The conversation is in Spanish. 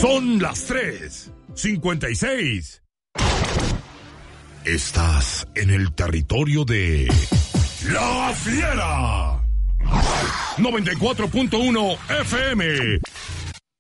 Son las 3:56. Estás en el territorio de La Fiera. 94.1 FM